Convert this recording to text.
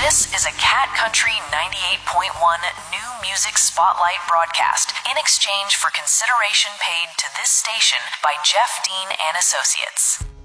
This is a Cat Country 98.1 New Music Spotlight broadcast in exchange for consideration paid to this station by Jeff Dean and Associates.